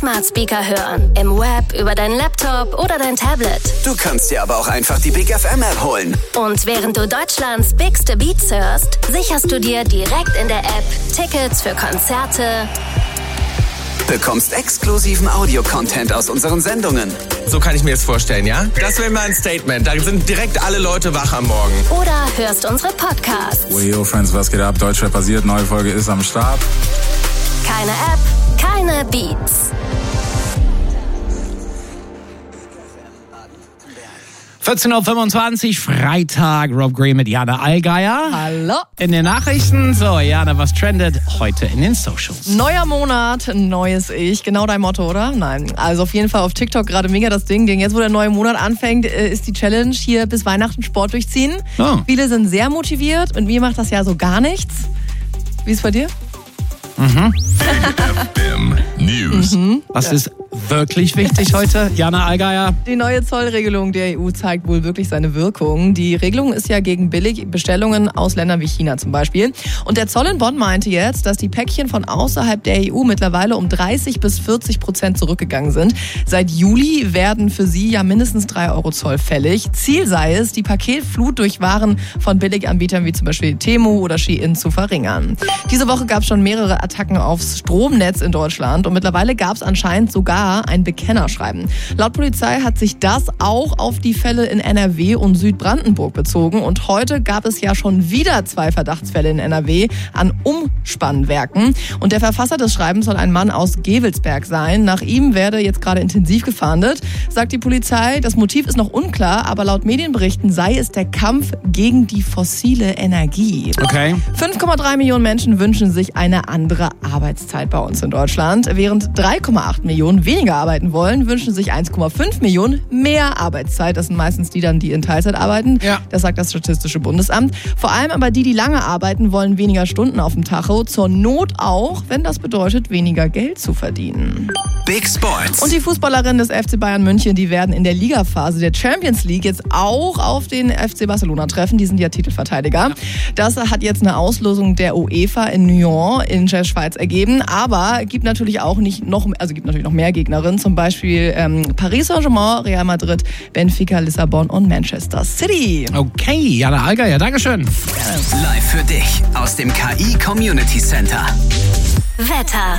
Smart Speaker hören. Im Web, über deinen Laptop oder dein Tablet. Du kannst dir aber auch einfach die Big FM App holen. Und während du Deutschlands bigste Beats hörst, sicherst du dir direkt in der App Tickets für Konzerte, Bekommst exklusiven Audio-Content aus unseren Sendungen. So kann ich mir das vorstellen, ja? Das wäre mal ein Statement. Da sind direkt alle Leute wach am Morgen. oder hörst unsere Podcasts. Yo, Friends, was geht ab? Deutschrap basiert, neue Folge ist am Start. Keine App, keine Beats. 14.25 Uhr, Freitag, Rob Gray mit Jana Allgeier. Hallo. In den Nachrichten. So, Jana, was trendet heute in den Socials? Neuer Monat, neues Ich. Genau dein Motto, oder? Nein. Also auf jeden Fall auf TikTok gerade mega das Ding. Denn jetzt, wo der neue Monat anfängt, ist die Challenge hier bis Weihnachten Sport durchziehen. Oh. Viele sind sehr motiviert und mir macht das ja so gar nichts. Wie ist es bei dir? News. Was ist wirklich wichtig heute, Jana Allgeier? Die neue Zollregelung der EU zeigt wohl wirklich seine Wirkung. Die Regelung ist ja gegen Billigbestellungen aus Ländern wie China zum Beispiel. Und der Zoll in Bonn meinte jetzt, dass die Päckchen von außerhalb der EU mittlerweile um 30-40% zurückgegangen sind. Seit Juli werden für sie ja mindestens 3 Euro Zoll fällig. Ziel sei es, die Paketflut durch Waren von Billiganbietern wie zum Beispiel Temu oder Shein zu verringern. Diese Woche gab es schon mehrere Attacken aufs Stromnetz in Deutschland und mittlerweile gab es anscheinend sogar ein Bekennerschreiben. Laut Polizei hat sich das auch auf die Fälle in NRW und Südbrandenburg bezogen und heute gab es ja schon wieder 2 Verdachtsfälle in NRW an Umspannwerken und der Verfasser des Schreibens soll ein Mann aus Gevelsberg sein. Nach ihm werde jetzt gerade intensiv gefahndet, sagt die Polizei. Das Motiv ist noch unklar, aber laut Medienberichten sei es der Kampf gegen die fossile Energie. Okay. 5,3 Millionen Menschen wünschen sich eine andere Arbeitszeit bei uns in Deutschland. Während 3,8 Millionen weniger arbeiten wollen, wünschen sich 1,5 Millionen mehr Arbeitszeit. Das sind meistens die dann, die in Teilzeit arbeiten. Ja. Das sagt das Statistische Bundesamt. Vor allem aber die lange arbeiten, wollen weniger Stunden auf dem Tacho. Zur Not auch, wenn das bedeutet, weniger Geld zu verdienen. Big Sports. Und die Fußballerinnen des FC Bayern München, die werden in der Ligaphase der Champions League jetzt auch auf den FC Barcelona treffen. Die sind ja Titelverteidiger. Das hat jetzt eine Auslosung der UEFA in Nyon in der Schweiz ergeben. Aber gibt natürlich auch gibt natürlich noch mehr Gegnerinnen. Zum Beispiel Paris Saint-Germain, Real Madrid, Benfica, Lissabon und Manchester City. Okay, Jana Allgeier, Dankeschön. Live für dich aus dem KI Community Center. Wetter.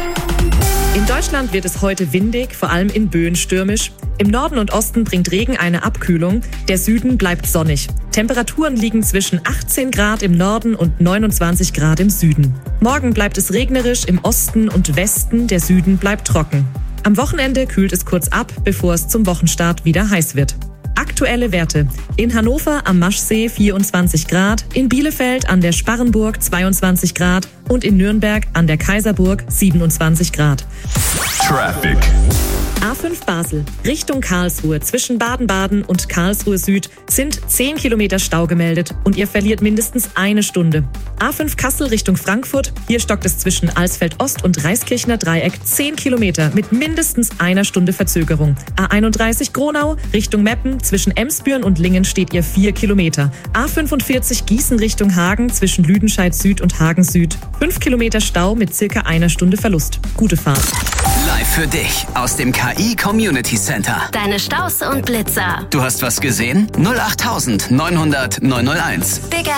In Deutschland wird es heute windig, vor allem in Böen stürmisch. Im Norden und Osten bringt Regen eine Abkühlung. Der Süden bleibt sonnig. Temperaturen liegen zwischen 18 Grad im Norden und 29 Grad im Süden. Morgen bleibt es regnerisch im Osten und Westen, der Süden bleibt trocken. Am Wochenende kühlt es kurz ab, bevor es zum Wochenstart wieder heiß wird. Aktuelle Werte. In Hannover am Maschsee 24 Grad, in Bielefeld an der Sparrenburg 22 Grad und in Nürnberg an der Kaiserburg 27 Grad. Traffic. A5 Basel, Richtung Karlsruhe zwischen Baden-Baden und Karlsruhe Süd sind 10 Kilometer Stau gemeldet und ihr verliert mindestens eine Stunde. A5 Kassel Richtung Frankfurt, hier stockt es zwischen Alsfeld Ost und Reiskirchner Dreieck 10 Kilometer mit mindestens einer Stunde Verzögerung. A31 Gronau Richtung Meppen zwischen Emsbüren und Lingen steht ihr 4 Kilometer. A45 Gießen Richtung Hagen zwischen Lüdenscheid Süd und Hagen Süd 5 Kilometer Stau mit circa einer Stunde Verlust. Gute Fahrt. Live für dich aus dem KI Community Center. Deine Staus und Blitzer. Du hast was gesehen? 08900 901. Big